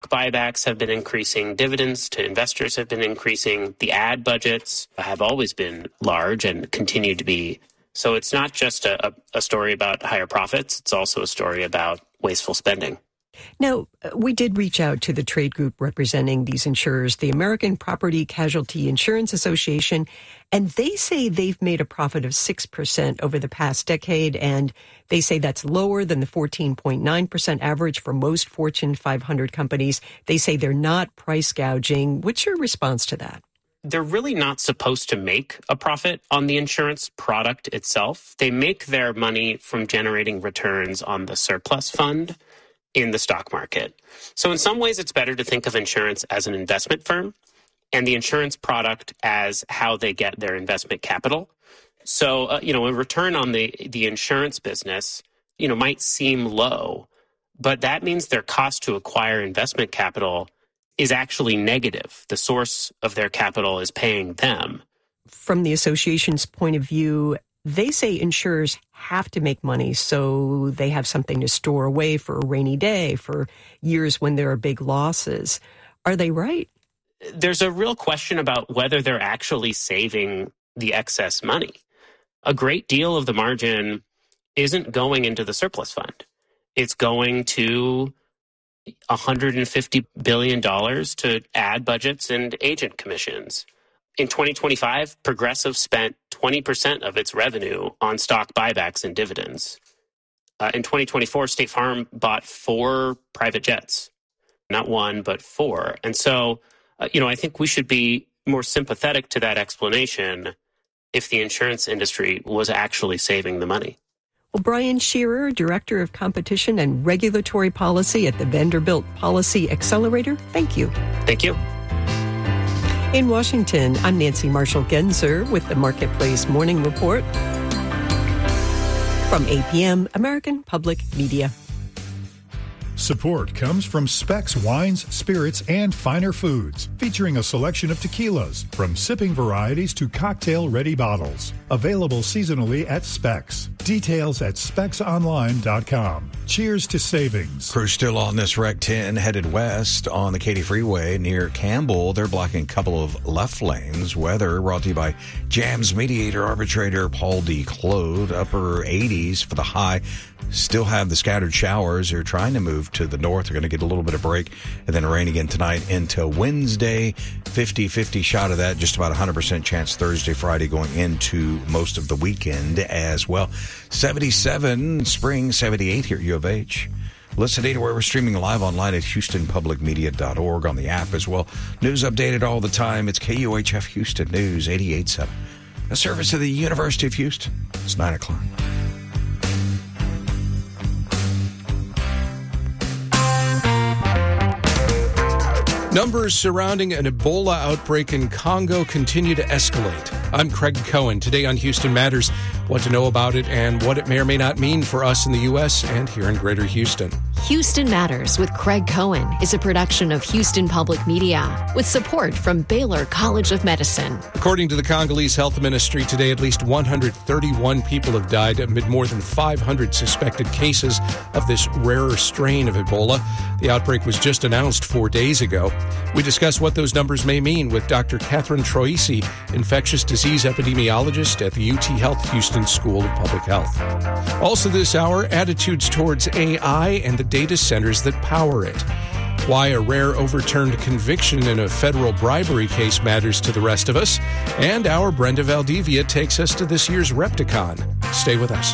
stock buybacks have been increasing. Dividends to investors have been increasing. The ad budgets have always been large and continue to be. So it's not just a story about higher profits. It's also a story about wasteful spending. Now, we did reach out to the trade group representing these insurers, the American Property Casualty Insurance Association, and they say they've made a profit of 6% over the past decade, and they say that's lower than the 14.9% average for most Fortune 500 companies. They say they're not price gouging. What's your response to that? They're really not supposed to make a profit on the insurance product itself. They make their money from generating returns on the surplus fund in the stock market. So in some ways, it's better to think of insurance as an investment firm and the insurance product as how they get their investment capital. So, a return on the insurance business, might seem low, but that means their cost to acquire investment capital is actually negative. The source of their capital is paying them. From the association's point of view, they say insurers have to make money so they have something to store away for a rainy day, for years when there are big losses. Are they right? There's a real question about whether they're actually saving the excess money. A great deal of the margin isn't going into the surplus fund. It's going to $150 billion to ad budgets and agent commissions. In 2025, Progressive spent 20% of its revenue on stock buybacks and dividends. In 2024, State Farm bought 4 private jets, not 1, but 4. And so, I think we should be more sympathetic to that explanation if the insurance industry was actually saving the money. Well, Brian Shearer, Director of Competition and Regulatory Policy at the Vanderbilt Policy Accelerator, thank you. Thank you. In Washington, I'm Nancy Marshall-Genzer with the Marketplace Morning Report from APM, American Public Media. Support comes from Specs Wines, Spirits, and Finer Foods, featuring a selection of tequilas, from sipping varieties to cocktail-ready bottles. Available seasonally at Specs. Details at specsonline.com. Cheers to savings. Crew still on this Rec 10 headed west on the Katy Freeway near Campbell. They're blocking a couple of left lanes. Weather brought to you by Jams Mediator Arbitrator Paul D. Claude. Upper 80s for the high. Still have the scattered showers. They're trying to move to the north. They're going to get a little bit of break and then rain again tonight into Wednesday. 50-50 shot of that. Just about 100% chance Thursday, Friday going into most of the weekend as well. 77, spring 78 here at U of H. Listen anywhere. We're streaming live online at HoustonPublicMedia.org on the app as well. News updated all the time. It's KUHF Houston News 88.7. A service of the University of Houston. It's 9 o'clock. Numbers surrounding an Ebola outbreak in Congo continue to escalate. I'm Craig Cohen. Today on Houston Matters, what to know about it and what it may or may not mean for us in the U.S. and here in Greater Houston. Houston Matters with Craig Cohen is a production of Houston Public Media with support from Baylor College of Medicine. According to the Congolese Health Ministry, today at least 131 people have died amid more than 500 suspected cases of this rarer strain of Ebola. The outbreak was just announced 4 days ago. We discuss what those numbers may mean with Dr. Catherine Troisi, infectious disease epidemiologist at the UT Health Houston School of Public Health. Also this hour, attitudes towards AI and the data centers that power it. Why a rare overturned conviction in a federal bribery case matters to the rest of us. And our Brenda Valdivia takes us to this year's Repticon. Stay with us.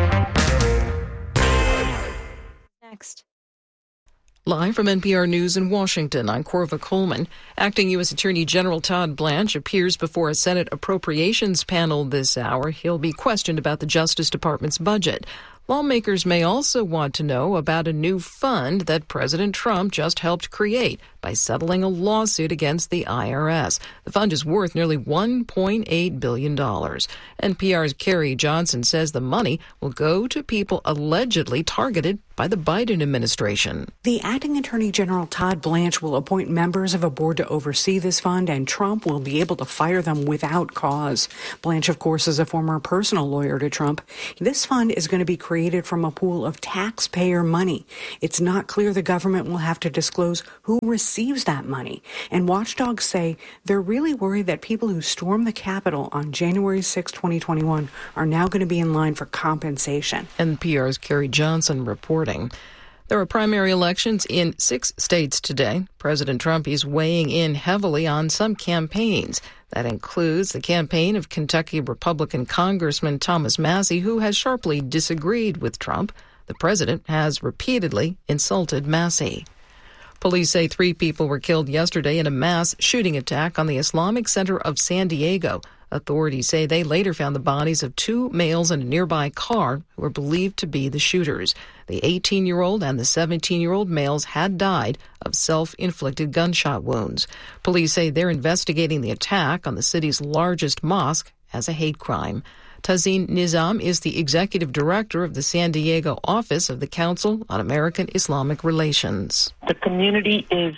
Next. Live from NPR News in Washington, I'm Corva Coleman. Acting U.S. Attorney General Todd Blanche appears before a Senate Appropriations panel this hour. He'll be questioned about the Justice Department's budget. Lawmakers may also want to know about a new fund that President Trump just helped create by settling a lawsuit against the IRS. The fund is worth nearly $1.8 billion. NPR's Carrie Johnson says the money will go to people allegedly targeted by the Biden administration. The acting Attorney General Todd Blanche will appoint members of a board to oversee this fund, and Trump will be able to fire them without cause. Blanche, of course, is a former personal lawyer to Trump. This fund is going to be created created from a pool of taxpayer money. It's not clear the government will have to disclose who receives that money. And watchdogs say they're really worried that people who stormed the Capitol on January 6, 2021 are now going to be in line for compensation. NPR's Carrie Johnson reporting. There are primary elections in 6 states today. President Trump is weighing in heavily on some campaigns. That includes the campaign of Kentucky Republican Congressman Thomas Massie, who has sharply disagreed with Trump. The president has repeatedly insulted Massie. Police say 3 people were killed yesterday in a mass shooting attack on the Islamic Center of San Diego. Authorities say they later found the bodies of 2 males in a nearby car who were believed to be the shooters. The 18-year-old and the 17-year-old males had died of self-inflicted gunshot wounds. Police say they're investigating the attack on the city's largest mosque as a hate crime. Tazeen Nizam is the executive director of the San Diego office of the Council on American Islamic Relations. The community is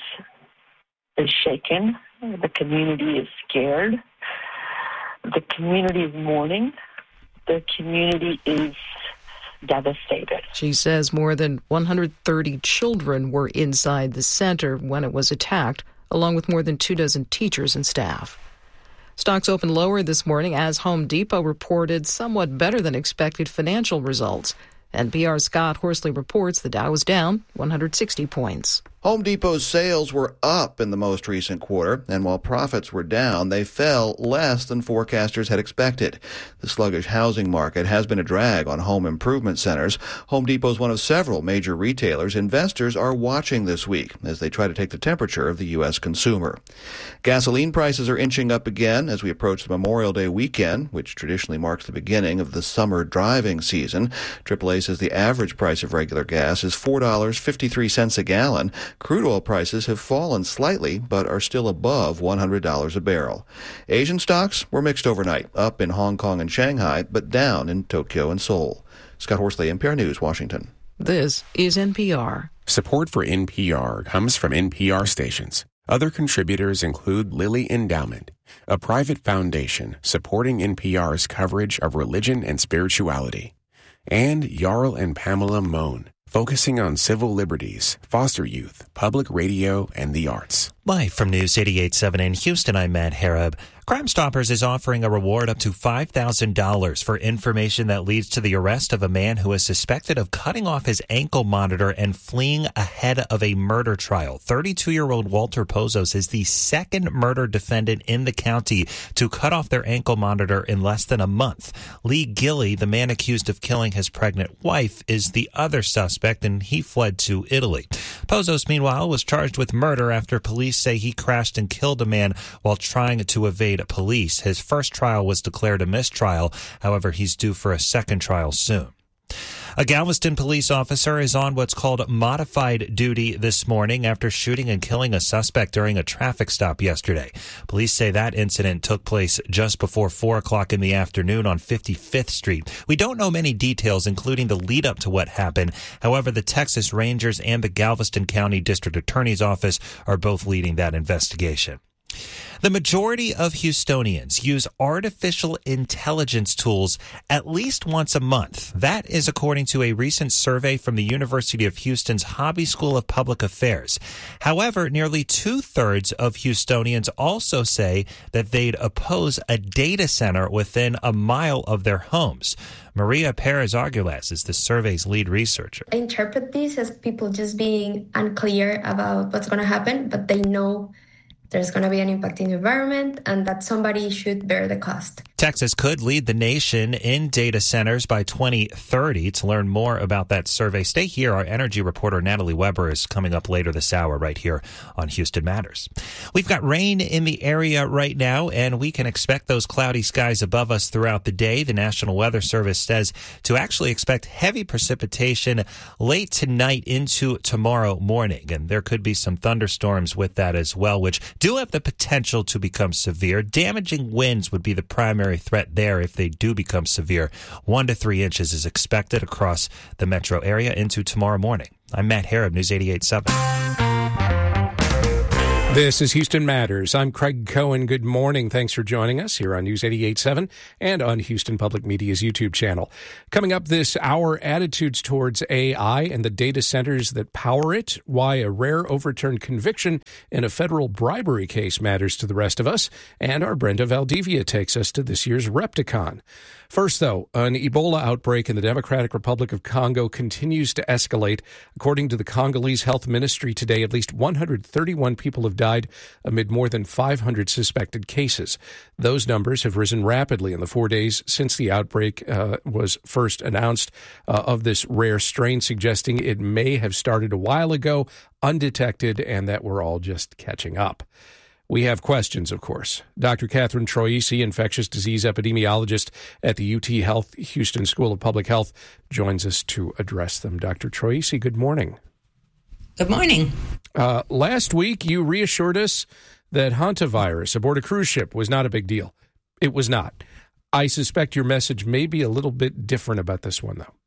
shaken. The community is scared. The community is mourning. The community is devastated. She says more than 130 children were inside the center when it was attacked, along with more than 24 teachers and staff. Stocks opened lower this morning as Home Depot reported somewhat better than expected financial results. NPR's Scott Horsley reports the Dow was down 160 points. Home Depot's sales were up in the most recent quarter, and while profits were down, they fell less than forecasters had expected. The sluggish housing market has been a drag on home improvement centers. Home Depot is one of several major retailers investors are watching this week as they try to take the temperature of the U.S. consumer. Gasoline prices are inching up again as we approach the Memorial Day weekend, which traditionally marks the beginning of the summer driving season. AAA says the average price of regular gas is $4.53 a gallon. Crude oil prices have fallen slightly, but are still above $100 a barrel. Asian stocks were mixed overnight, up in Hong Kong and Shanghai, but down in Tokyo and Seoul. Scott Horsley, NPR News, Washington. This is NPR. Support for NPR comes from NPR stations. Other contributors include Lilly Endowment, a private foundation supporting NPR's coverage of religion and spirituality, and Jarl and Pamela Mohn, focusing on civil liberties, foster youth, public radio, and the arts. Live from News 88.7 in Houston, I'm Matt Harab. Crime Stoppers is offering a reward up to $5,000 for information that leads to the arrest of a man who is suspected of cutting off his ankle monitor and fleeing ahead of a murder trial. 32-year-old Walter Pozos is the second murder defendant in the county to cut off their ankle monitor in less than a month. Lee Gilly, the man accused of killing his pregnant wife, is the other suspect, and he fled to Italy. Pozos, meanwhile, was charged with murder after police say he crashed and killed a man while trying to evade police. His first trial was declared a mistrial. However, he's due for a second trial soon. A Galveston police officer is on what's called modified duty this morning after shooting and killing a suspect during a traffic stop yesterday. Police say that incident took place just before 4 o'clock in the afternoon on 55th Street. We don't know many details, including the lead up to what happened. However, the Texas Rangers and the Galveston County District Attorney's Office are both leading that investigation. The majority of Houstonians use artificial intelligence tools at least once a month. That is according to a recent survey from the University of Houston's Hobby School of Public Affairs. However, nearly 2/3 of Houstonians also say that they'd oppose a data center within a mile of their homes. Maria Perez-Argulas is the survey's lead researcher. I interpret this as people just being unclear about what's going to happen, but they know there's going to be an impact in the environment and that somebody should bear the cost. Texas could lead the nation in data centers by 2030. To learn more about that survey, stay here. Our energy reporter Natalie Weber is coming up later this hour right here on Houston Matters. We've got rain in the area right now, and we can expect those cloudy skies above us throughout the day. The National Weather Service says to actually expect heavy precipitation late tonight into tomorrow morning, and there could be some thunderstorms with that as well, which do have the potential to become severe. Damaging winds would be the primary threat there if they do become severe. 1 to 3 inches is expected across the metro area into tomorrow morning. I'm Matt Harab, News 88.7. This is Houston Matters. I'm Craig Cohen. Good morning. Thanks for joining us here on News 88.7 and on Houston Public Media's YouTube channel. Coming up this hour, attitudes towards AI and the data centers that power it, why a rare overturned conviction in a federal bribery case matters to the rest of us, and our Brenda Valdivia takes us to this year's Repticon. First, though, an Ebola outbreak in the Democratic Republic of Congo continues to escalate. According to the Congolese Health Ministry today, at least 131 people have died amid more than 500 suspected cases. Those numbers have risen rapidly in the 4 days since the outbreak was first announced of this rare strain, suggesting it may have started a while ago, undetected, and that we're all just catching up. We have questions, of course. Dr. Catherine Troisi, infectious disease epidemiologist at the UT Health Houston School of Public Health, joins us to address them. Dr. Troisi, good morning. Good morning. Last week, you reassured us that hantavirus aboard a cruise ship was not a big deal. It was not. I suspect your message may be a little bit different about this one, though.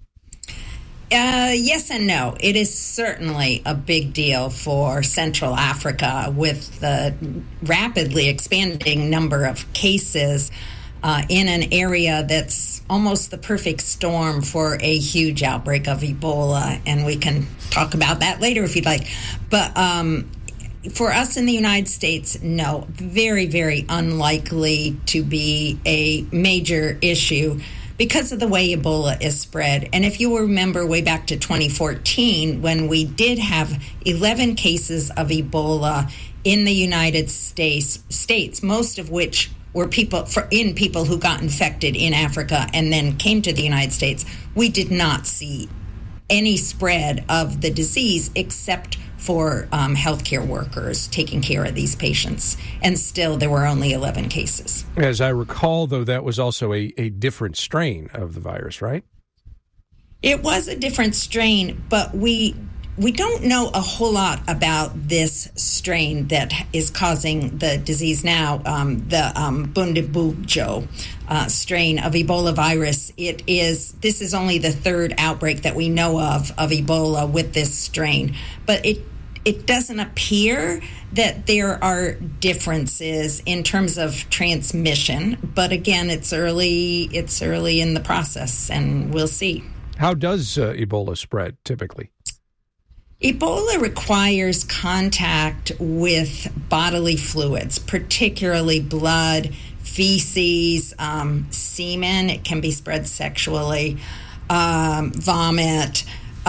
Yes and no. It is certainly a big deal for Central Africa with the rapidly expanding number of cases in an area that's almost the perfect storm for a huge outbreak of Ebola. And we can talk about that later if you'd like. But for us in the United States, no, very, very unlikely to be a major issue because of the way Ebola is spread. And if you remember way back to 2014, when we did have 11 cases of Ebola in the United States, most of which were people who got infected in Africa and then came to the United States, we did not see any spread of the disease except for healthcare workers taking care of these patients. And still, there were only 11 cases. As I recall, though, that was also a different strain of the virus, right? It was a different strain, but we don't know a whole lot about this strain that is causing the disease now, the Bundibugyo strain of Ebola virus. This is only the third outbreak that we know of Ebola with this strain, but it doesn't appear that there are differences in terms of transmission. But again, it's early in the process, and we'll see. How does Ebola spread typically? Ebola requires contact with bodily fluids, particularly blood, feces, semen. It can be spread sexually, vomit,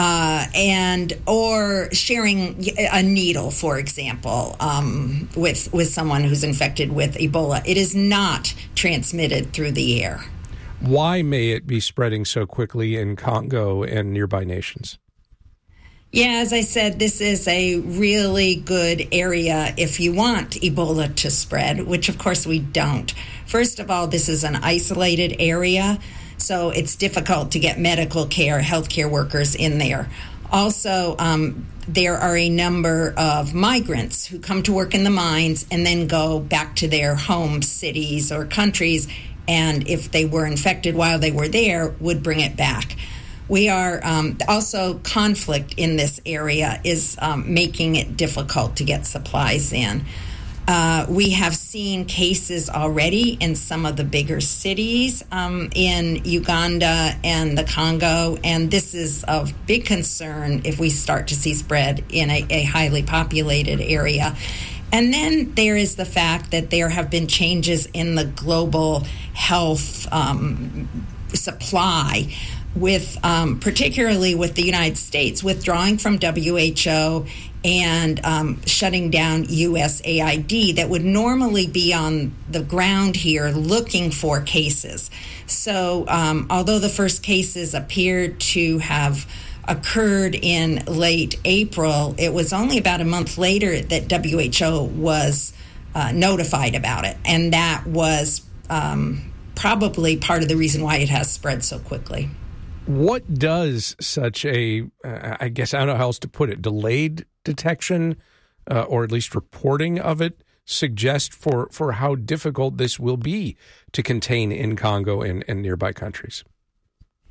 or sharing a needle, for example, with someone who's infected with Ebola. It is not transmitted through the air. Why may it be spreading so quickly in Congo and nearby nations? Yeah, as I said, this is a really good area if you want Ebola to spread, which of course we don't. First of all, this is an isolated area, so it's difficult to get medical care, healthcare workers in there. Also, there are a number of migrants who come to work in the mines and then go back to their home cities or countries, and if they were infected while they were there, would bring it back. We are also conflict in this area is making it difficult to get supplies in. We have seen cases already in some of the bigger cities in Uganda and the Congo, and this is of big concern if we start to see spread in a highly populated area. And then there is the fact that there have been changes in the global health supply, with particularly with the United States withdrawing from WHO and shutting down USAID that would normally be on the ground here looking for cases. So although the first cases appeared to have occurred in late April, it was only about a month later that WHO was notified about it. And that was probably part of the reason why it has spread so quickly. What does such a, I guess I don't know how else to put it, delayed detection or at least reporting of it suggest for how difficult this will be to contain in Congo and nearby countries?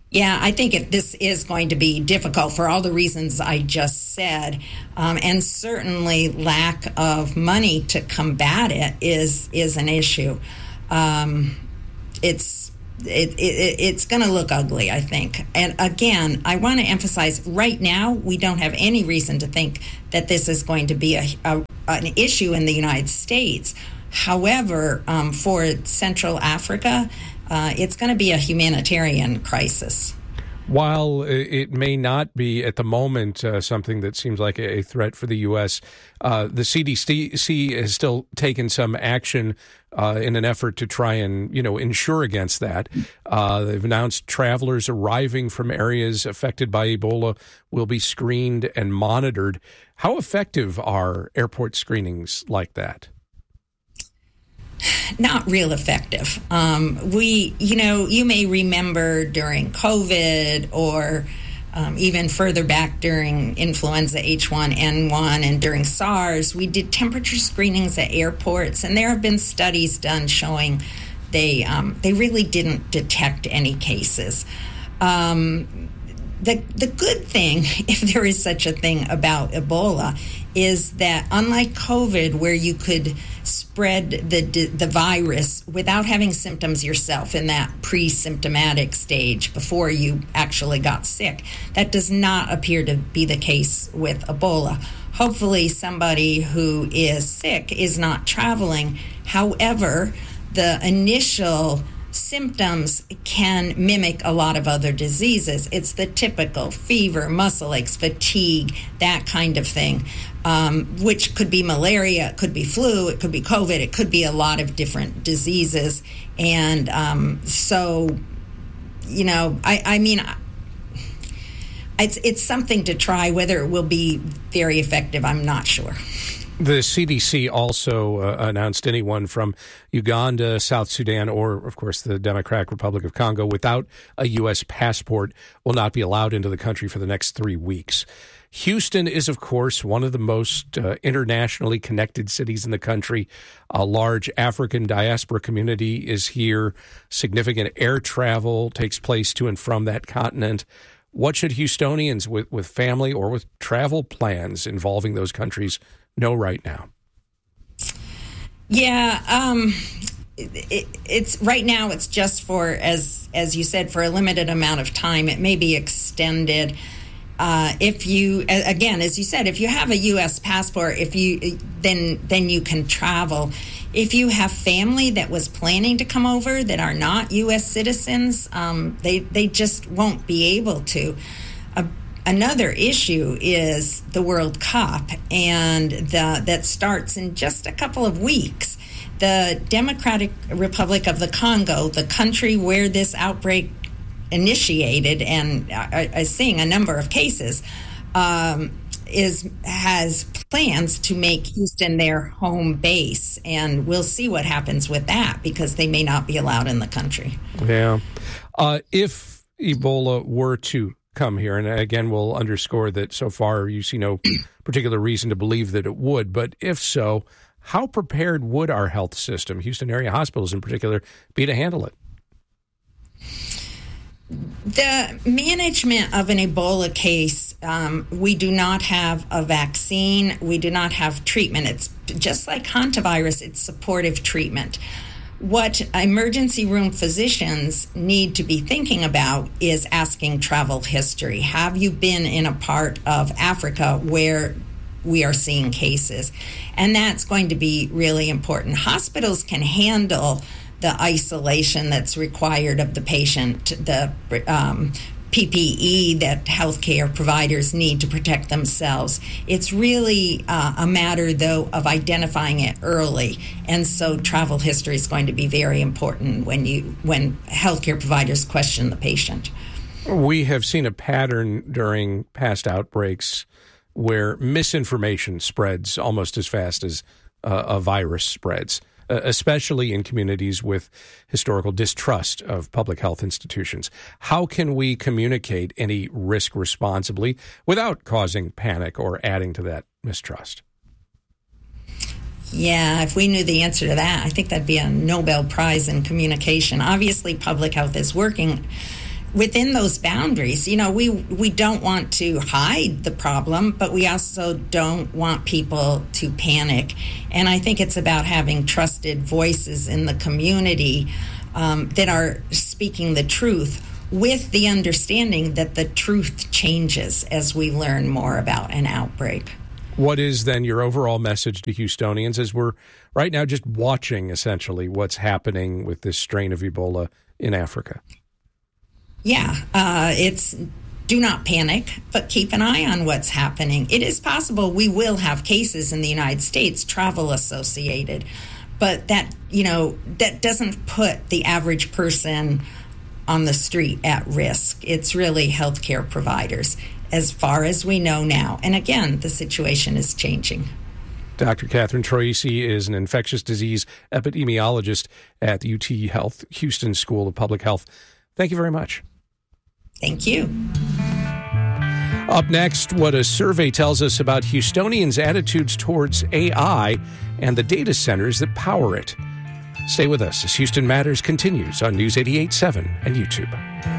Yeah, I think this is going to be difficult for all the reasons I just said, and certainly lack of money to combat it is an issue. It's going to look ugly, I think. And again, I want to emphasize, right now, we don't have any reason to think that this is going to be an issue in the United States. However, for Central Africa, it's going to be a humanitarian crisis. While it may not be at the moment something that seems like a threat for the U.S., the CDC has still taken some action in an effort to try and, ensure against that. They've announced travelers arriving from areas affected by Ebola will be screened and monitored. How effective are airport screenings like that? Not real effective. You may remember during COVID or even further back during influenza H1N1 and during SARS, we did temperature screenings at airports, and there have been studies done showing they really didn't detect any cases. The good thing, if there is such a thing about Ebola, is that unlike COVID, where you could spread the virus without having symptoms yourself in that pre-symptomatic stage before you actually got sick, that does not appear to be the case with Ebola. Hopefully somebody who is sick is not traveling. However, the initial symptoms can mimic a lot of other diseases. It's the typical fever, muscle aches, fatigue, that kind of thing, which could be malaria, it could be flu, it could be COVID, it could be a lot of different diseases. And it's something to try. Whether it will be very effective, I'm not sure. The CDC also announced anyone from Uganda, South Sudan, or, of course, the Democratic Republic of Congo without a U.S. passport will not be allowed into the country for the next 3 weeks. Houston is, of course, one of the most internationally connected cities in the country. A large African diaspora community is here. Significant air travel takes place to and from that continent. What should Houstonians with family or with travel plans involving those countries know right now? Yeah, it's right now. It's just for, as you said, for a limited amount of time. It may be extended. If you, again, as you said, if you have a U.S. passport, then you can travel. If you have family that was planning to come over that are not U.S. citizens, they just won't be able to. Another issue is the World Cup, and that starts in just a couple of weeks. The Democratic Republic of the Congo, the country where this outbreak initiated and is seeing a number of cases, has plans to make Houston their home base, and we'll see what happens with that because they may not be allowed in the country. Yeah. If Ebola were to come here, and again, we'll underscore that so far you see no particular reason to believe that it would, but if so, how prepared would our health system, Houston area hospitals in particular, be to handle it? The management of an Ebola case, we do not have a vaccine. We do not have treatment. It's just like hantavirus, it's supportive treatment. What emergency room physicians need to be thinking about is asking travel history. Have you been in a part of Africa where we are seeing cases? And that's going to be really important. Hospitals can handle the isolation that's required of the patient, the PPE that healthcare providers need to protect themselves. It's really a matter, though, of identifying it early. And so travel history is going to be very important when healthcare providers question the patient. We have seen a pattern during past outbreaks where misinformation spreads almost as fast as a virus spreads, especially in communities with historical distrust of public health institutions. How can we communicate any risk responsibly without causing panic or adding to that mistrust? Yeah, if we knew the answer to that, I think that'd be a Nobel Prize in communication. Obviously, public health is working within those boundaries, we don't want to hide the problem, but we also don't want people to panic. And I think it's about having trusted voices in the community that are speaking the truth, with the understanding that the truth changes as we learn more about an outbreak. What is then your overall message to Houstonians as we're right now just watching essentially what's happening with this strain of Ebola in Africa? Yeah, it's do not panic, but keep an eye on what's happening. It is possible we will have cases in the United States, travel associated, but that doesn't put the average person on the street at risk. It's really healthcare providers, as far as we know now. And again, the situation is changing. Dr. Catherine Troisi is an infectious disease epidemiologist at the UT Health Houston School of Public Health. Thank you very much. Thank you. Up next, what a survey tells us about Houstonians' attitudes towards AI and the data centers that power it. Stay with us as Houston Matters continues on News 88.7 and YouTube.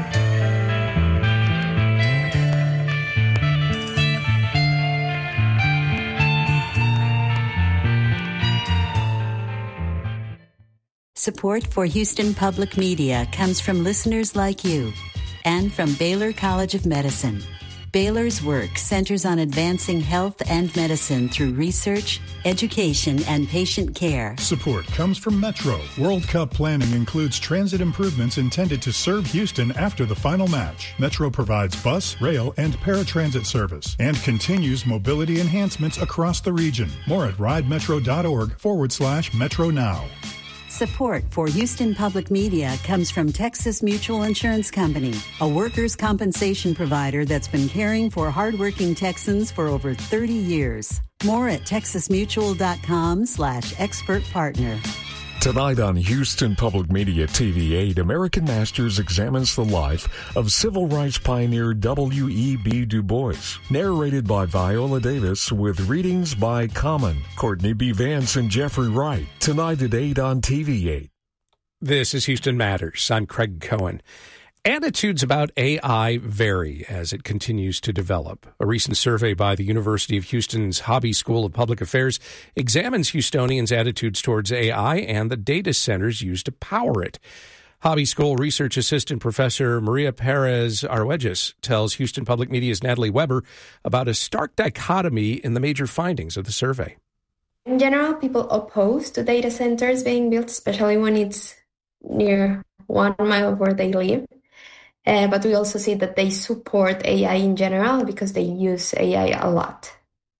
Support for Houston Public Media comes from listeners like you and from Baylor College of Medicine. Baylor's work centers on advancing health and medicine through research, education, and patient care. Support comes from Metro. World Cup planning includes transit improvements intended to serve Houston after the final match. Metro provides bus, rail, and paratransit service and continues mobility enhancements across the region. More at ridemetro.org/Metro Now. Support for Houston Public Media comes from Texas Mutual Insurance Company, a workers' compensation provider that's been caring for hardworking Texans for over 30 years. More at texasmutual.com/expert partner. Tonight on Houston Public Media TV8, American Masters examines the life of civil rights pioneer W.E.B. Du Bois. Narrated by Viola Davis with readings by Common, Courtney B. Vance, and Jeffrey Wright. Tonight at 8 on TV8. This is Houston Matters. I'm Craig Cohen. Attitudes about AI vary as it continues to develop. A recent survey by the University of Houston's Hobby School of Public Affairs examines Houstonians' attitudes towards AI and the data centers used to power it. Hobby School Research Assistant Professor Maria Perez Arguelles tells Houston Public Media's Natalie Weber about a stark dichotomy in the major findings of the survey. In general, people oppose to data centers being built, especially when it's near 1 mile of where they live. But we also see that they support AI in general because they use AI a lot.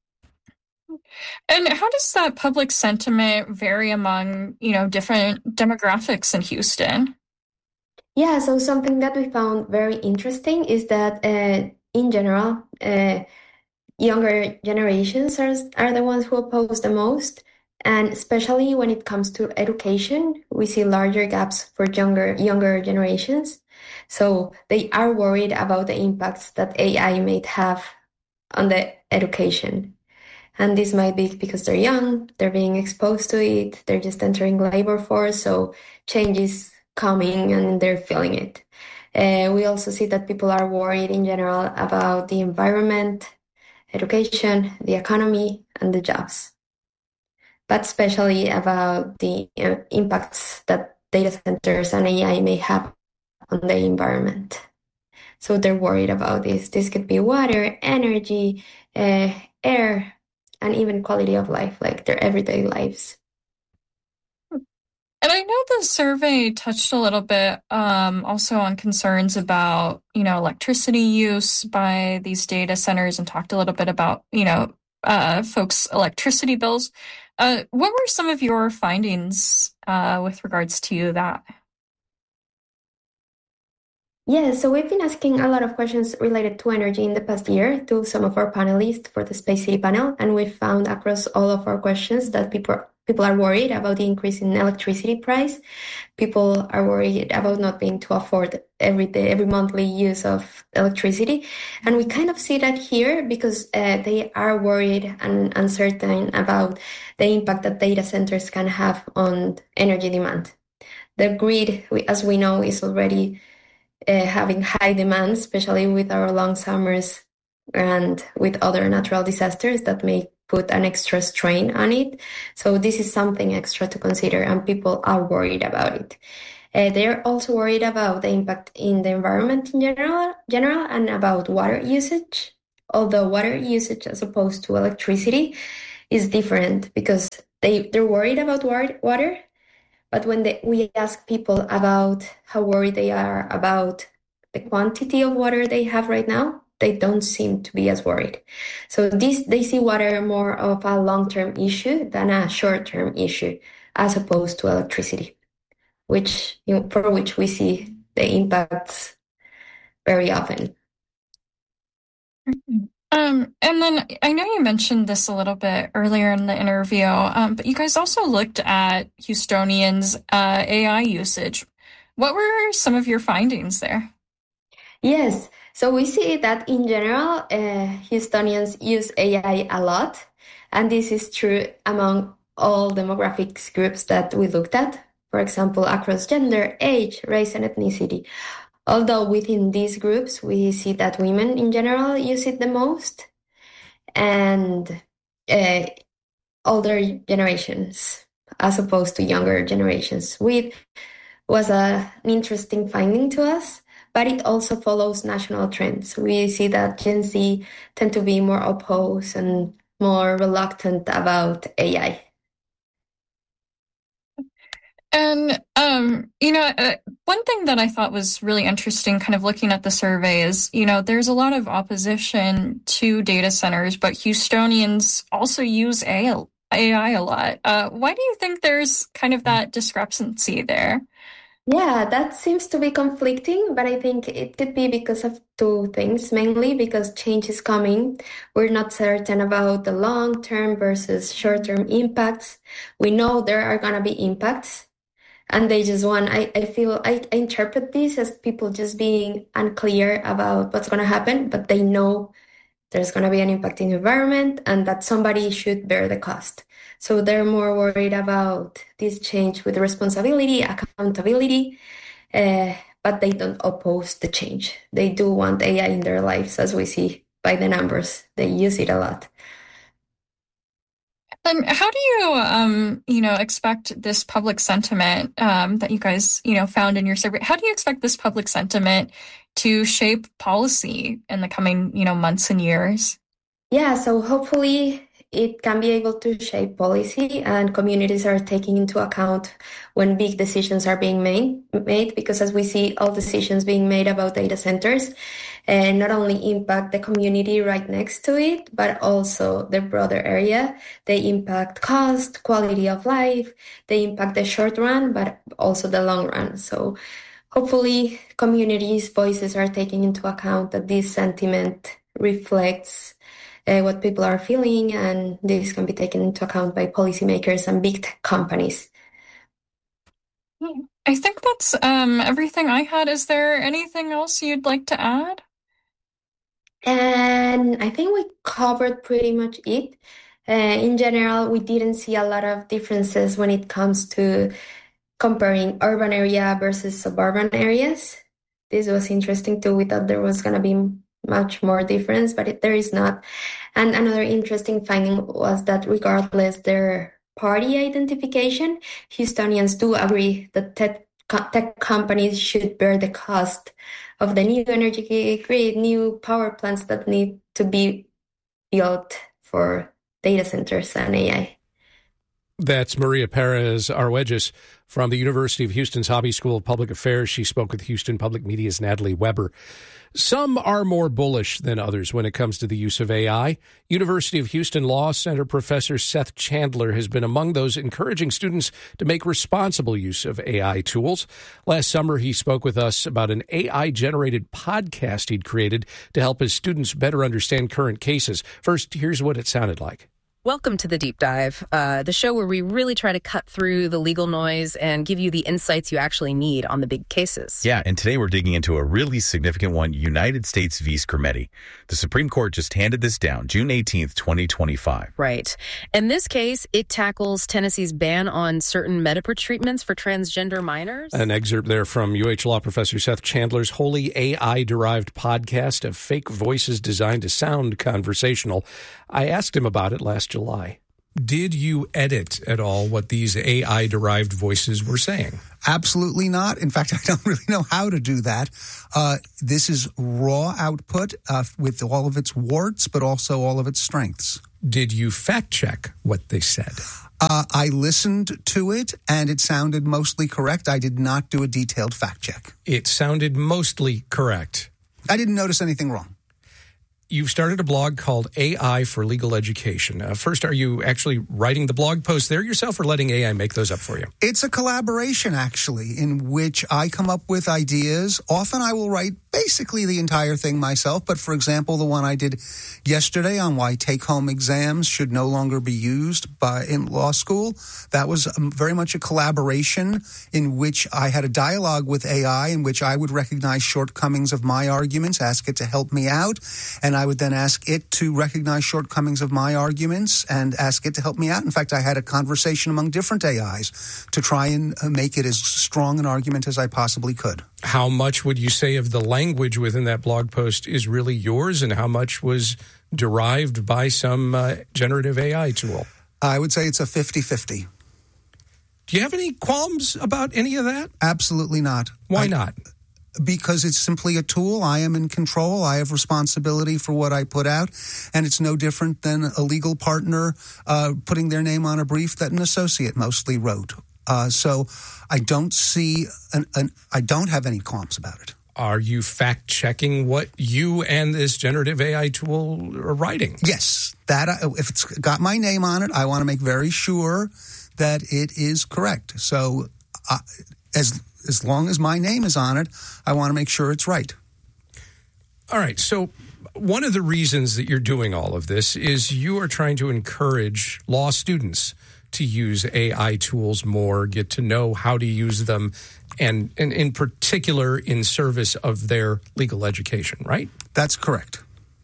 And how does that public sentiment vary among, different demographics in Houston? Yeah, so something that we found very interesting is that in general, younger generations are the ones who oppose the most. And especially when it comes to education, we see larger gaps for younger generations. So they are worried about the impacts that AI might have on the education. And this might be because they're young, they're being exposed to it, they're just entering labor force, so change is coming and they're feeling it. We also see that people are worried in general about the environment, education, the economy, and the jobs, but especially about the impacts that data centers and AI may have on the environment. So they're worried about this. This could be water, energy, air, and even quality of life, like their everyday lives. And I know the survey touched a little bit also on concerns about, electricity use by these data centers and talked a little bit about, folks' electricity bills. What were some of your findings with regards to that? Yeah, so we've been asking a lot of questions related to energy in the past year to some of our panelists for the Space City panel, and we found across all of our questions that people are worried about the increase in electricity price. People are worried about not being to afford every monthly use of electricity. And we kind of see that here because they are worried and uncertain about the impact that data centers can have on energy demand. The grid, as we know, is already having high demand, especially with our long summers and with other natural disasters that may put an extra strain on it. So this is something extra to consider, and people are worried about it. They're also worried about the impact in the environment in general and about water usage. Although water usage as opposed to electricity is different because they're worried about water, but when we ask people about how worried they are about the quantity of water they have right now, they don't seem to be as worried. So they see water more of a long-term issue than a short-term issue, as opposed to electricity, for which we see the impacts very often. And then I know you mentioned this a little bit earlier in the interview, but you guys also looked at Houstonians' AI usage. What were some of your findings there? Yes, so we see that in general, Houstonians use AI a lot, and this is true among all demographics groups that we looked at, for example, across gender, age, race, and ethnicity. Although within these groups, we see that women in general use it the most, and older generations as opposed to younger generations, which was an interesting finding to us, but it also follows national trends. We see that Gen Z tend to be more opposed and more reluctant about AI. And, one thing that I thought was really interesting kind of looking at the survey is, there's a lot of opposition to data centers, but Houstonians also use AI a lot. Why do you think there's kind of that discrepancy there? Yeah, that seems to be conflicting, but I think it could be because of two things, mainly because change is coming. We're not certain about the long-term versus short-term impacts. We know there are going to be impacts, and they just I interpret this as people just being unclear about what's going to happen, but they know there's going to be an impact in the environment and that somebody should bear the cost. So they're more worried about this change with responsibility, accountability, but they don't oppose the change. They do want AI in their lives, as we see by the numbers. They use it a lot. And how do you, expect this public sentiment that you guys, found in your survey? How do you expect this public sentiment to shape policy in the coming, months and years? Yeah, so hopefully it can be able to shape policy, and communities are taking into account when big decisions are being made, because as we see all decisions being made about data centers, not only impact the community right next to it, but also the broader area. They impact cost, quality of life, they impact the short run, but also the long run. So hopefully communities' voices are taking into account that this sentiment reflects what people are feeling, and this can be taken into account by policymakers and big tech companies. I think that's everything I had. Is there anything else you'd like to add? And I think we covered pretty much it. In general, we didn't see a lot of differences when it comes to comparing urban area versus suburban areas. This was interesting too. We thought there was going to be much more difference, but there is not. And another interesting finding was that regardless their party identification, Houstonians do agree that tech companies should bear the cost of the new energy grid, new power plants that need to be built for data centers and AI. That's Maria Perez Arguelles from the University of Houston's Hobby School of Public Affairs. She spoke with Houston Public Media's Natalie Weber. Some are more bullish than others when it comes to the use of AI. University of Houston Law Center professor Seth Chandler has been among those encouraging students to make responsible use of AI tools. Last summer, he spoke with us about an AI-generated podcast he'd created to help his students better understand current cases. First, here's what it sounded like. Welcome to The Deep Dive, the show where we really try to cut through the legal noise and give you the insights you actually need on the big cases. Yeah, and today we're digging into a really significant one, United States v. Skrmetti. The Supreme Court just handed this down, June 18th, 2025. Right. In this case, it tackles Tennessee's ban on certain medical treatments for transgender minors. An excerpt there from UH Law Professor Seth Chandler's wholly AI-derived podcast of fake voices designed to sound conversational. I asked him about it last July. Did you edit at all what these AI-derived voices were saying? Absolutely not. In fact, I don't really know how to do that. This is raw output with all of its warts, but also all of its strengths. Did you fact-check what they said? I listened to it, and it sounded mostly correct. I did not do a detailed fact-check. It sounded mostly correct. I didn't notice anything wrong. You've started a blog called AI for Legal Education. First, are you actually writing the blog post there yourself or letting AI make those up for you? It's a collaboration, actually, in which I come up with ideas. Often I will write basically the entire thing myself. But, for example, the one I did yesterday on why take-home exams should no longer be used in law school, that was very much a collaboration in which I had a dialogue with AI in which I would recognize shortcomings of my arguments, ask it to help me out, and I would then ask it to recognize shortcomings of my arguments and ask it to help me out. In fact, I had a conversation among different AIs to try and make it as strong an argument as I possibly could. How much would you say of the language within that blog post is really yours, and how much was derived by some generative AI tool? I would say it's a 50-50. Do you have any qualms about any of that? Absolutely not. Why not? Because it's simply a tool. I am in control. I have responsibility for what I put out, and it's no different than a legal partner putting their name on a brief that an associate mostly wrote. So I don't see, I don't have any qualms about it. Are you fact-checking what you and this generative AI tool are writing? Yes. If it's got my name on it, I want to make very sure that it is correct. So as long as my name is on it, I want to make sure it's right. All right. So one of the reasons that you're doing all of this is you are trying to encourage law students to use AI tools more, get to know how to use them, and in particular in service of their legal education, right? That's correct.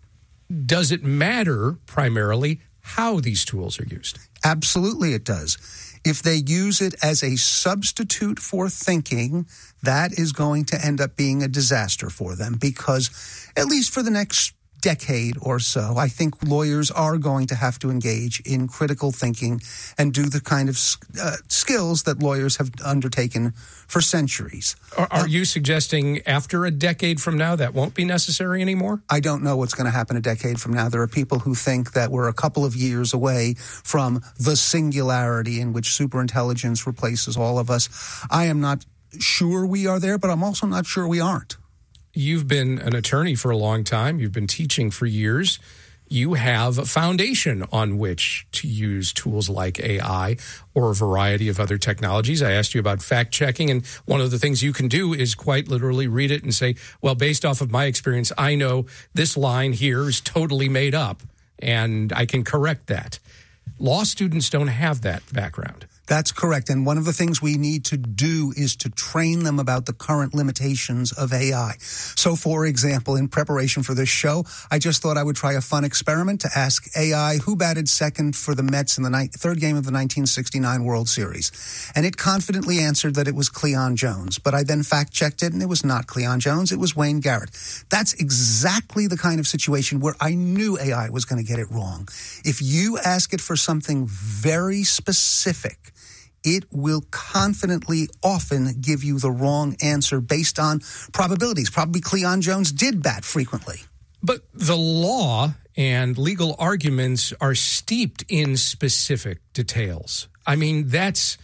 Does it matter primarily how these tools are used? Absolutely it does. If they use it as a substitute for thinking, that is going to end up being a disaster for them because, at least for the next decade or so, I think lawyers are going to have to engage in critical thinking and do the kind of skills that lawyers have undertaken for centuries. Are you suggesting after a decade from now that won't be necessary anymore? I don't know what's going to happen a decade from now. There are people who think that we're a couple of years away from the singularity in which superintelligence replaces all of us. I am not sure we are there, but I'm also not sure we aren't. You've been an attorney for a long time. You've been teaching for years. You have a foundation on which to use tools like AI or a variety of other technologies. I asked you about fact-checking, and one of the things you can do is quite literally read it and say, well, based off of my experience, I know this line here is totally made up, and I can correct that. Law students don't have that background. That's correct. And one of the things we need to do is to train them about the current limitations of AI. So, for example, in preparation for this show, I just thought I would try a fun experiment to ask AI who batted second for the Mets in the third game of the 1969 World Series. And it confidently answered that it was Cleon Jones. But I then fact-checked it, and it was not Cleon Jones. It was Wayne Garrett. That's exactly the kind of situation where I knew AI was going to get it wrong. If you ask it for something very specific, it will confidently often give you the wrong answer based on probabilities. Probably Cleon Jones did bat frequently. But the law and legal arguments are steeped in specific details. I mean, that's,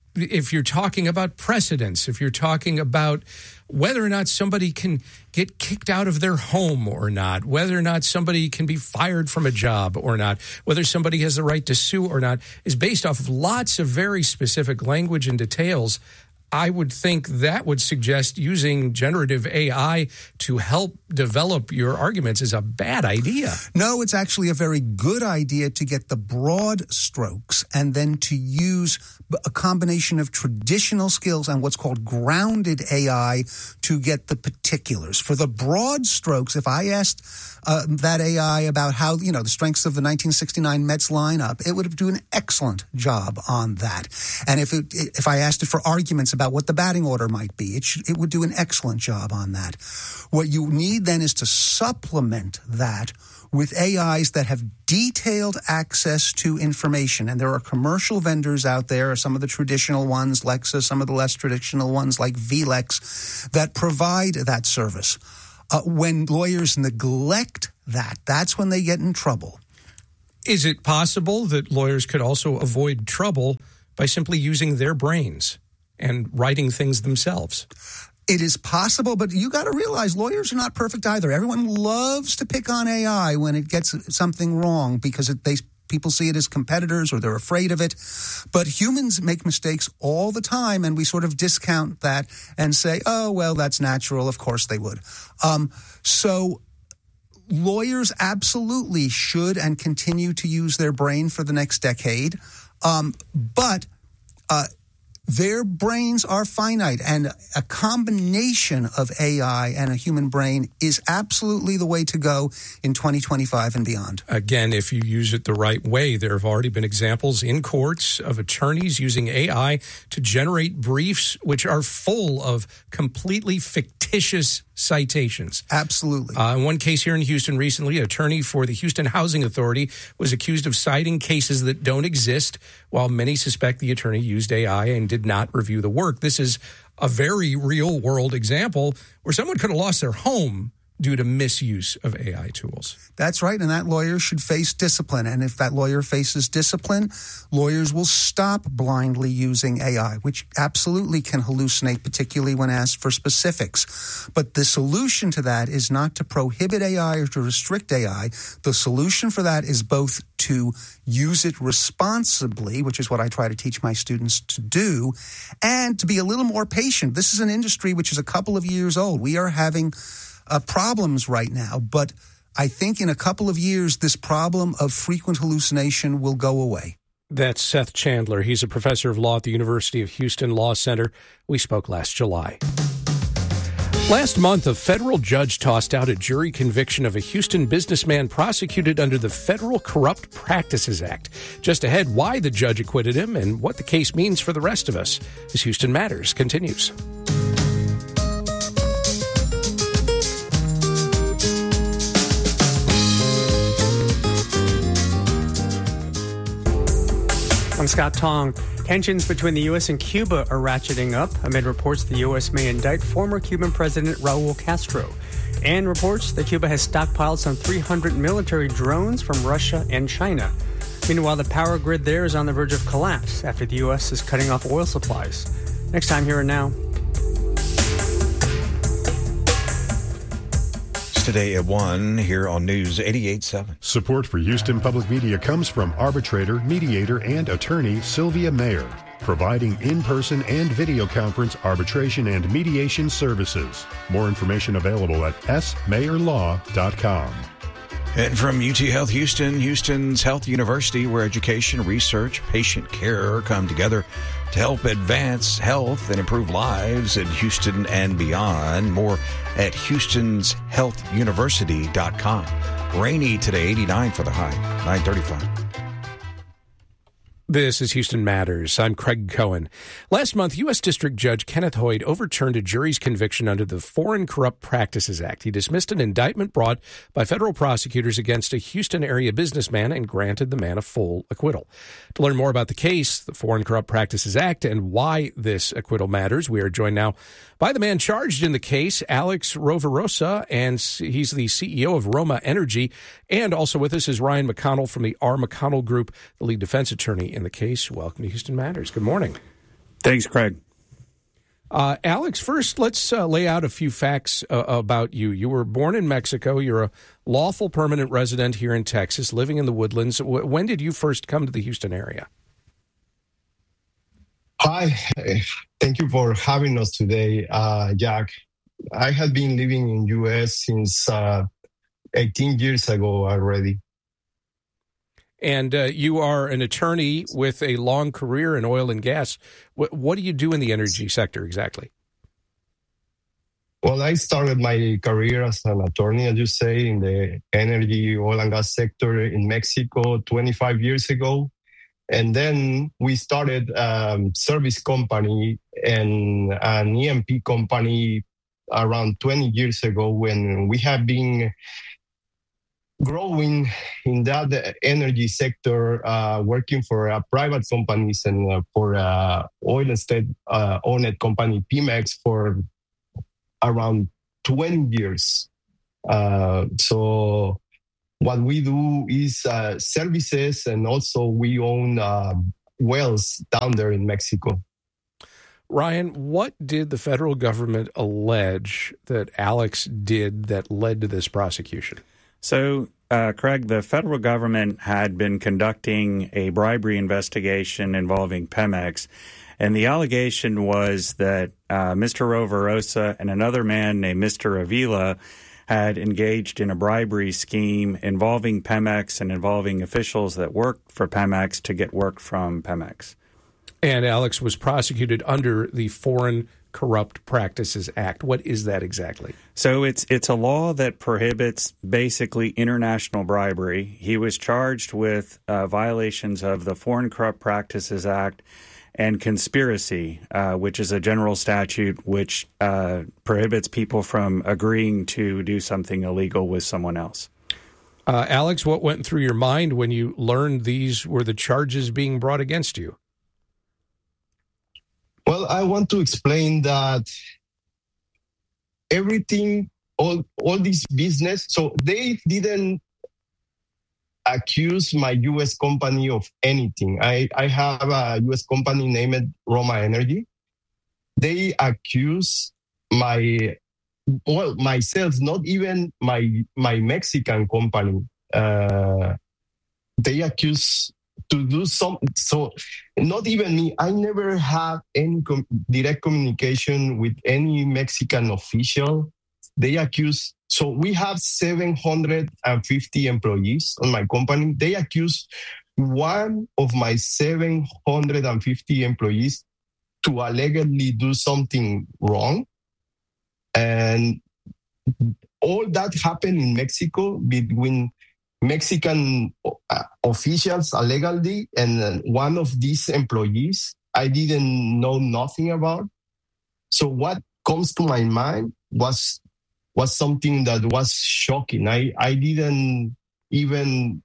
if you're talking about precedents, if you're talking about whether or not somebody can get kicked out of their home or not, whether or not somebody can be fired from a job or not, whether somebody has the right to sue or not, is based off of lots of very specific language and details. I would think that would suggest using generative AI to help develop your arguments is a bad idea. No, it's actually a very good idea to get the broad strokes and then to use a combination of traditional skills and what's called grounded AI to get the particulars. For the broad strokes, if I asked that AI about how, the strengths of the 1969 Mets lineup, it would do an excellent job on that. And if I asked it for arguments about what the batting order might be, it would do an excellent job on that. What you need then is to supplement that with AIs that have detailed access to information. And there are commercial vendors out there, some of the traditional ones, Lexis, some of the less traditional ones like VLEX, that provide that service. When lawyers neglect that, that's when they get in trouble. Is it possible that lawyers could also avoid trouble by simply using their brains and writing things themselves? It is possible, but you got to realize lawyers are not perfect either. Everyone loves to pick on AI when it gets something wrong because people see it as competitors or they're afraid of it. But humans make mistakes all the time, and we sort of discount that and say, oh, well, that's natural. Of course they would. So lawyers absolutely should and continue to use their brain for the next decade. But their brains are finite, and a combination of AI and a human brain is absolutely the way to go in 2025 and beyond. Again, if you use it the right way, there have already been examples in courts of attorneys using AI to generate briefs which are full of completely fictitious citations. Absolutely. In one case here in Houston recently, an attorney for the Houston Housing Authority was accused of citing cases that don't exist, while many suspect the attorney used AI and did not review the work. This is a very real-world example where someone could have lost their home due to misuse of AI tools. That's right, and that lawyer should face discipline. And if that lawyer faces discipline, lawyers will stop blindly using AI, which absolutely can hallucinate, particularly when asked for specifics. But the solution to that is not to prohibit AI or to restrict AI. The solution for that is both to use it responsibly, which is what I try to teach my students to do, and to be a little more patient. This is an industry which is a couple of years old. We are having problems right now, but I think in a couple of years, this problem of frequent hallucination will go away. That's Seth Chandler. He's a professor of law at the University of Houston Law Center. We spoke last July. Last month, a federal judge tossed out a jury conviction of a Houston businessman prosecuted under the Federal Corrupt Practices Act. Just ahead, why the judge acquitted him and what the case means for the rest of us as Houston Matters continues. I'm Scott Tong. Tensions between the U.S. and Cuba are ratcheting up amid reports the U.S. may indict former Cuban President Raul Castro, and reports that Cuba has stockpiled some 300 military drones from Russia and China. Meanwhile, the power grid there is on the verge of collapse after the U.S. is cutting off oil supplies. Next time, Here and Now. Today at 1 here on News 88.7. Support for Houston Public Media comes from arbitrator, mediator, and attorney Sylvia Mayer, providing in-person and video conference arbitration and mediation services. More information available at smayerlaw.com. And from UT Health Houston, Houston's Health University, where education, research, patient care come together to help advance health and improve lives in Houston and beyond. More at houstonshealthuniversity.com. Rainy today, 89 for the high, 935. This is Houston Matters. I'm Craig Cohen. Last month, U.S. District Judge Kenneth Hoyt overturned a jury's conviction under the Foreign Corrupt Practices Act. He dismissed an indictment brought by federal prosecutors against a Houston area businessman and granted the man a full acquittal. To learn more about the case, the Foreign Corrupt Practices Act, and why this acquittal matters, we are joined now by the man charged in the case, Alex Rovirosa, and he's the CEO of Roma Energy. And also with us is Ryan McConnell from the R. McConnell Group, the lead defense attorney in the case. Welcome to Houston Matters. Good morning. Thanks, Craig. Alex, first, let's lay out a few facts about you. You were born in Mexico. You're a lawful permanent resident here in Texas, living in the Woodlands. When did you first come to the Houston area? Hi. Thank you for having us today, Jack. I have been living in U.S. since 18 years ago already. And you are an attorney with a long career in oil and gas. What do you do in the energy sector exactly? Well, I started my career as an attorney, as you say, in the energy, oil and gas sector in Mexico 25 years ago. And then we started a service company and an E&P company around 20 years ago, when we have been growing in that energy sector, working for private companies and for oil and state-owned company Pemex for around 20 years. So what we do is services, and also we own wells down there in Mexico. Ryan, what did the federal government allege that Alex did that led to this prosecution? So, Craig, the federal government had been conducting a bribery investigation involving Pemex, and the allegation was that Mr. Roverosa and another man named Mr. Avila had engaged in a bribery scheme involving Pemex and involving officials that worked for Pemex to get work from Pemex. And Alex was prosecuted under the Foreign Corrupt Practices Act. What is that exactly? So it's a law that prohibits basically international bribery. He was charged with violations of the Foreign Corrupt Practices Act and conspiracy, which is a general statute which prohibits people from agreeing to do something illegal with someone else. Alex, what went through your mind when you learned these were the charges being brought against you? Well, I want to explain that everything, all this business, so they didn't accuse my U.S. company of anything. I have a U.S. company named Roma Energy. They accuse myself, not even my Mexican company. They accuse to do so not even me. I never had any direct communication with any Mexican official. They accuse, so we have 750 employees on my company. They accuse one of my 750 employees to allegedly do something wrong. And all that happened in Mexico between Mexican officials allegedly and one of these employees I didn't know nothing about. So what comes to my mind was something that was shocking. I didn't even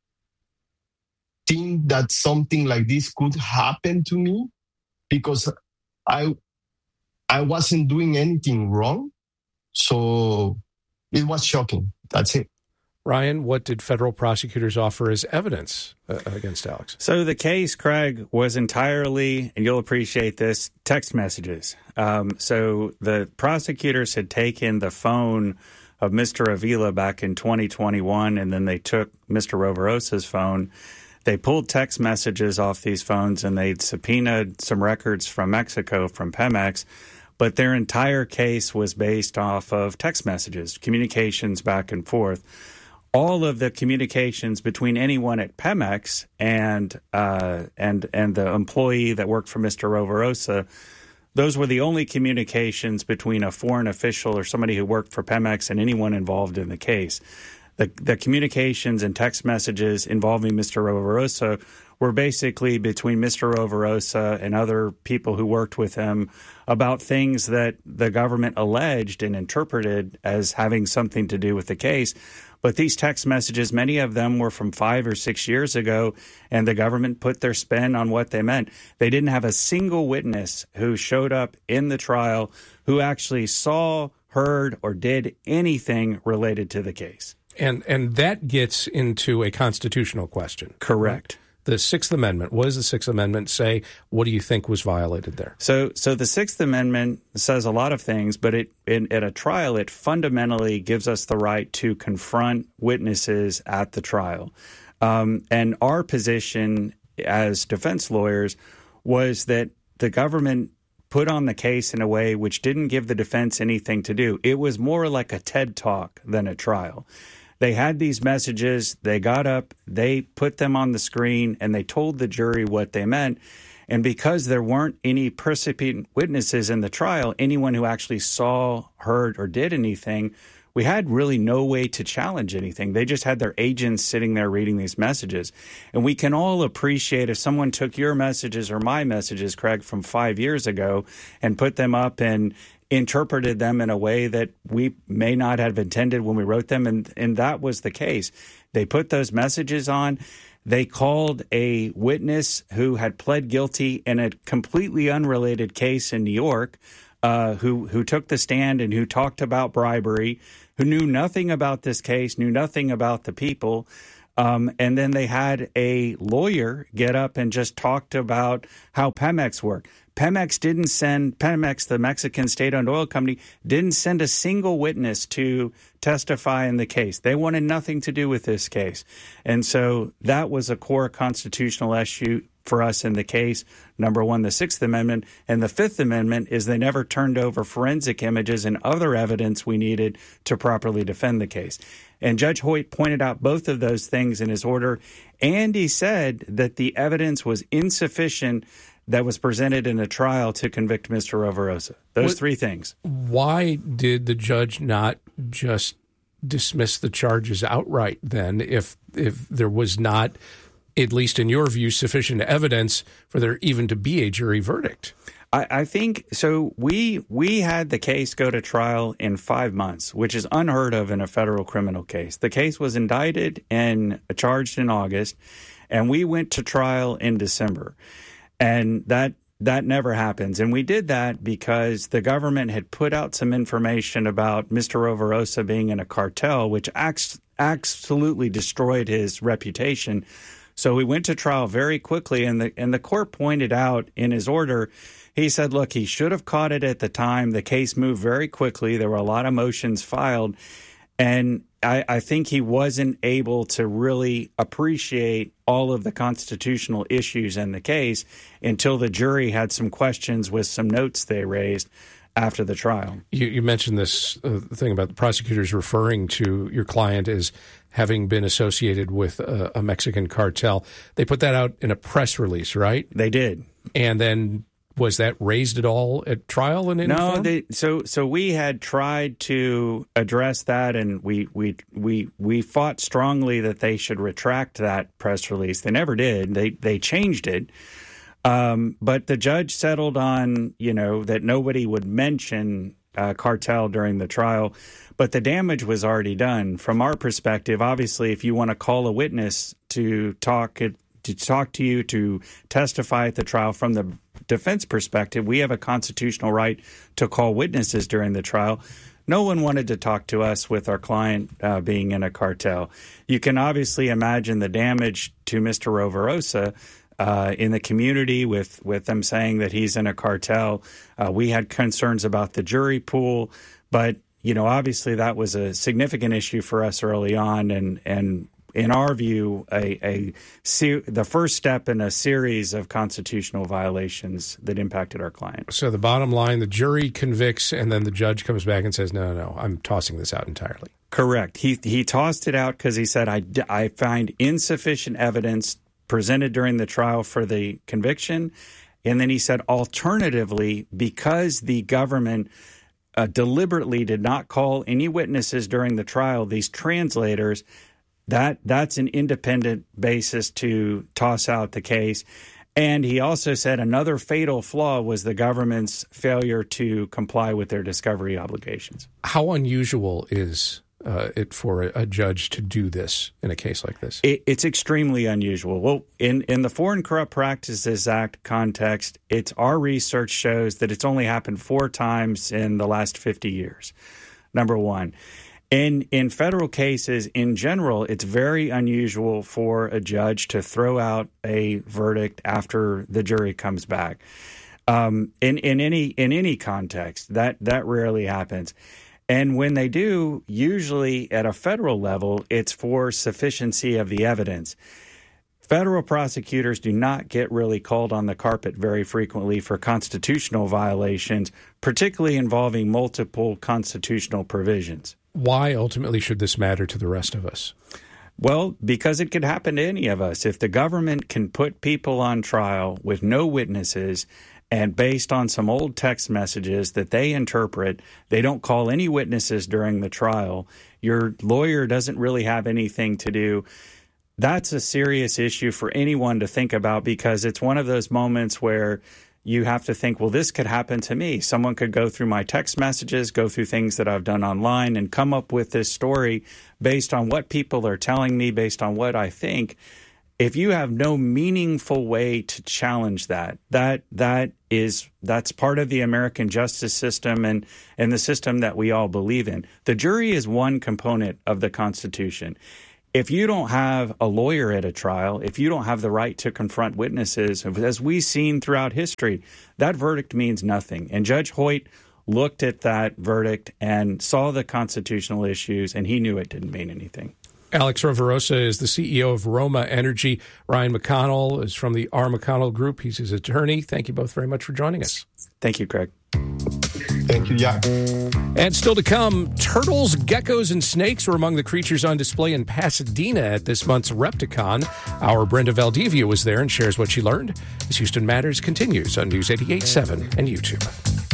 think that something like this could happen to me, because I wasn't doing anything wrong. So it was shocking. That's it. Ryan, what did federal prosecutors offer as evidence against Alex? So the case, Craig, was entirely, and you'll appreciate this, text messages. So the prosecutors had taken the phone of Mr. Avila back in 2021, and then they took Mr. Roverosa's phone. They pulled text messages off these phones, and they'd subpoenaed some records from Mexico, from Pemex. But their entire case was based off of text messages, communications back and forth. All of the communications between anyone at Pemex and the employee that worked for Mr. Roverosa, those were the only communications between a foreign official or somebody who worked for Pemex and anyone involved in the case. The communications and text messages involving Mr. Roverosa were basically between Mr. Roverosa and other people who worked with him about things that the government alleged and interpreted as having something to do with the case. But these text messages, many of them were from 5 or 6 years ago, and the government put their spin on what they meant. They didn't have a single witness who showed up in the trial who actually saw, heard, or did anything related to the case. And that gets into a constitutional question. Correct. Right? The Sixth Amendment. What does the Sixth Amendment say? What do you think was violated there? So the Sixth Amendment says a lot of things, but at a trial, it fundamentally gives us the right to confront witnesses at the trial. And our position as defense lawyers was that the government put on the case in a way which didn't give the defense anything to do. It was more like a TED Talk than a trial. They had these messages, they got up, they put them on the screen, and they told the jury what they meant. And because there weren't any precipient witnesses in the trial, anyone who actually saw, heard, or did anything, we had really no way to challenge anything. They just had their agents sitting there reading these messages. And we can all appreciate if someone took your messages or my messages, Craig, from 5 years ago and put them up and interpreted them in a way that we may not have intended when we wrote them. And that was the case. They put those messages on. They called a witness who had pled guilty in a completely unrelated case in New York, who took the stand and who talked about bribery, who knew nothing about this case, knew nothing about the people. And then they had a lawyer get up and just talked about how Pemex worked. Pemex, the Mexican state-owned oil company, didn't send a single witness to testify in the case. They wanted nothing to do with this case. And so that was a core constitutional issue for us in the case. Number one, the Sixth Amendment. And the Fifth Amendment is they never turned over forensic images and other evidence we needed to properly defend the case. And Judge Hoyt pointed out both of those things in his order. And he said that the evidence was insufficient that was presented in a trial to convict Mr. Roverosa. Those three things. Why did the judge not just dismiss the charges outright then if there was not, at least in your view, sufficient evidence for there even to be a jury verdict? I think so. We had the case go to trial in 5 months, which is unheard of in a federal criminal case. The case was indicted and charged in August, and we went to trial in December. And that never happens. And we did that because the government had put out some information about Mr. Roverosa being in a cartel, which absolutely destroyed his reputation. So we went to trial very quickly, and the court pointed out in his order, he said, look, he should have caught it at the time. The case moved very quickly. There were a lot of motions filed. And I think he wasn't able to really appreciate all of the constitutional issues in the case until the jury had some questions with some notes they raised after the trial. You mentioned this thing about the prosecutors referring to your client as having been associated with a Mexican cartel. They put that out in a press release, right? They did. And then was that raised at all at trial in any form? No, so we had tried to address that, and we fought strongly that they should retract that press release. They never did. They changed it. But the judge settled on, that nobody would mention cartel during the trial. But the damage was already done. From our perspective, obviously, if you want to call a witness to talk to you, to testify at the trial, from the defense perspective, we have a constitutional right to call witnesses during the trial. No one wanted to talk to us with our client being in a cartel. You can obviously imagine the damage to Mr. Roverosa in the community with them saying that he's in a cartel. We had concerns about the jury pool, but obviously that was a significant issue for us early on, and in our view, the first step in a series of constitutional violations that impacted our client. So the bottom line, the jury convicts, and then the judge comes back and says, no, I'm tossing this out entirely. Correct. He tossed it out because he said, I find insufficient evidence presented during the trial for the conviction. And then he said, alternatively, because the government deliberately did not call any witnesses during the trial, these translators, that's an independent basis to toss out the case. And he also said another fatal flaw was the government's failure to comply with their discovery obligations. How unusual is it for a judge to do this in a case like this? It's extremely unusual. Well, in the Foreign Corrupt Practices Act context, our research shows that it's only happened 4 times in the last 50 years, number one. In federal cases, in general, it's very unusual for a judge to throw out a verdict after the jury comes back. In any context, that rarely happens. And when they do, usually at a federal level, it's for sufficiency of the evidence. Federal prosecutors do not get really called on the carpet very frequently for constitutional violations, particularly involving multiple constitutional provisions. Why ultimately should this matter to the rest of us? Well, because it could happen to any of us. If the government can put people on trial with no witnesses and based on some old text messages that they interpret, they don't call any witnesses during the trial, your lawyer doesn't really have anything to do. That's a serious issue for anyone to think about, because it's one of those moments where you have to think, well, this could happen to me. Someone could go through my text messages, go through things that I've done online, and come up with this story based on what people are telling me, based on what I think. If you have no meaningful way to challenge that's part of the American justice system and the system that we all believe in. The jury is one component of the Constitution. If you don't have a lawyer at a trial, if you don't have the right to confront witnesses, as we've seen throughout history, that verdict means nothing. And Judge Hoyt looked at that verdict and saw the constitutional issues, and he knew it didn't mean anything. Alex Roverosa is the CEO of Roma Energy. Ryan McConnell is from the R. McConnell Group. He's his attorney. Thank you both very much for joining us. Thank you, Craig. Thank you, Jack. And still to come, turtles, geckos, and snakes were among the creatures on display in Pasadena at this month's Repticon. Our Brenda Valdivia was there and shares what she learned as Houston Matters continues on News 88.7 and YouTube.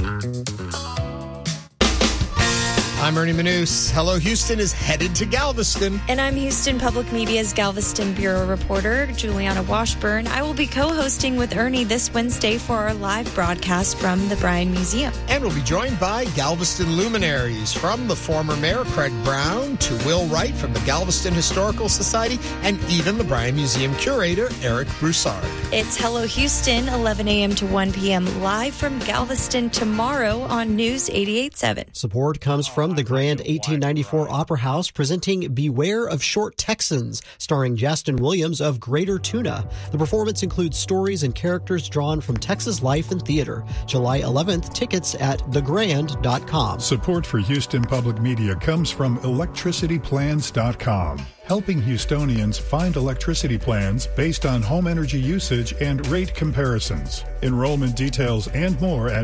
I'm Ernie Manous. Hello Houston is headed to Galveston. And I'm Houston Public Media's Galveston Bureau reporter, Juliana Washburn. I will be co-hosting with Ernie this Wednesday for our live broadcast from the Bryan Museum. And we'll be joined by Galveston luminaries, from the former mayor, Craig Brown, to Will Wright from the Galveston Historical Society, and even the Bryan Museum curator, Eric Broussard. It's Hello Houston, 11 a.m. to 1 p.m. live from Galveston tomorrow on News 88.7. Support comes from the Grand 1894 Opera House, presenting Beware of Short Texans, starring Justin Williams of Greater Tuna. The performance includes stories and characters drawn from Texas life and theater. July 11th, tickets at thegrand.com. Support for Houston Public Media comes from electricityplans.com, helping Houstonians find electricity plans based on home energy usage and rate comparisons. Enrollment details and more at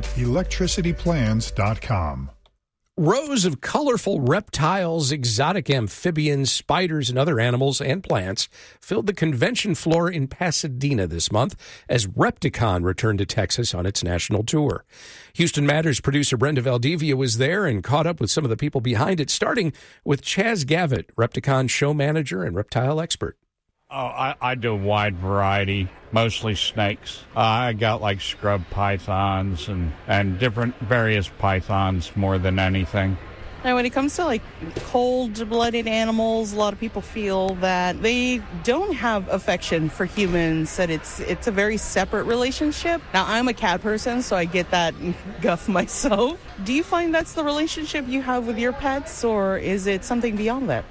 electricityplans.com. Rows of colorful reptiles, exotic amphibians, spiders, and other animals and plants filled the convention floor in Pasadena this month as Repticon returned to Texas on its national tour. Houston Matters producer Brenda Valdivia was there and caught up with some of the people behind it, starting with Chaz Gavitt, Repticon show manager and reptile expert. Oh, I do a wide variety, mostly snakes. I got like scrub pythons and different various pythons more than anything. Now, when it comes to like cold-blooded animals, a lot of people feel that they don't have affection for humans, that it's a very separate relationship. Now, I'm a cat person, so I get that guff myself. Do you find that's the relationship you have with your pets, or is it something beyond that?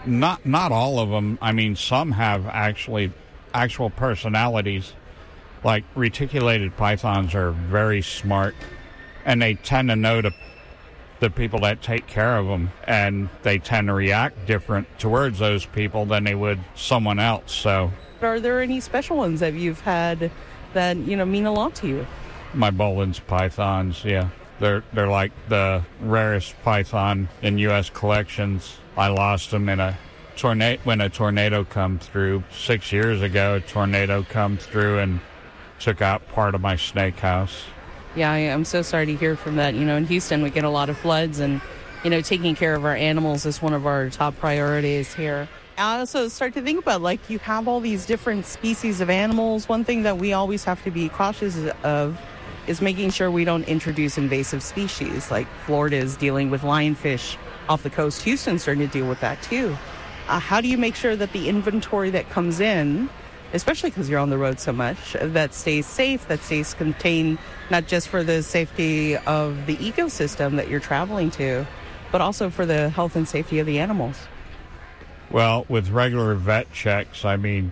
Not all of them. I mean, some have actual personalities. Like reticulated pythons are very smart, and they tend to know the people that take care of them, and they tend to react different towards those people than they would someone else. So, are there any special ones that you've had that mean a lot to you? My Boland's pythons, yeah, they're like the rarest python in U.S. collections. I lost them in a tornado when a tornado come through 6 years ago. A tornado come through and took out part of my snake house. Yeah, I'm so sorry to hear from that. In Houston we get a lot of floods, and taking care of our animals is one of our top priorities here. I also start to think about, like, you have all these different species of animals. One thing that we always have to be cautious of is making sure we don't introduce invasive species. Like Florida is dealing with lionfish off the coast. Houston's starting to deal with that too. How do you make sure that the inventory that comes in, especially because you're on the road so much, that stays safe, that stays contained, not just for the safety of the ecosystem that you're traveling to, but also for the health and safety of the animals? Well, with regular vet checks, I mean,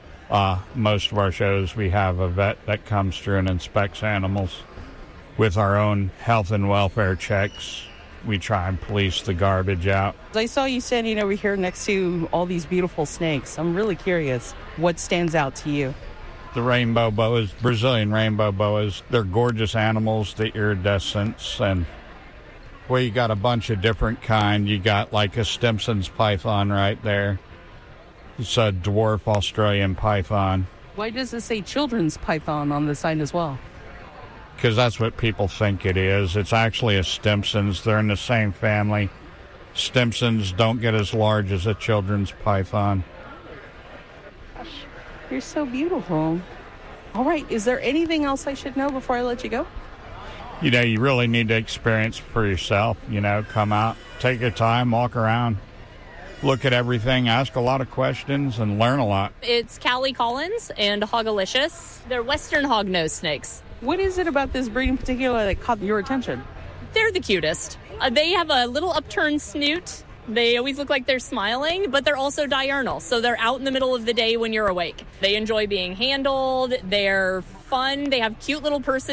most of our shows, we have a vet that comes through and inspects animals. With our own health and welfare checks, we try and police the garbage out. I saw you standing over here next to all these beautiful snakes. I'm really curious. What stands out to you? The rainbow boas, Brazilian rainbow boas, they're gorgeous animals, the iridescence, and well, you got a bunch of different kind. You got like a Stimson's python right there. It's a dwarf Australian python. Why does it say children's python on the sign as well? Because that's what people think it is. It's actually a Stimson's. They're in the same family. Stimson's don't get as large as a children's python. Gosh, you're so beautiful. All right, is there anything else I should know before I let you go? You know, you really need to experience for yourself. You know, come out, take your time, walk around, look at everything, ask a lot of questions, and learn a lot. It's Callie Collins and Hogalicious. They're Western hognose snakes. What is it about this breed in particular that caught your attention? They're the cutest. They have a little upturned snoot. They always look like they're smiling, but they're also diurnal, so they're out in the middle of the day when you're awake. They enjoy being handled. They're fun. They have cute little personalities.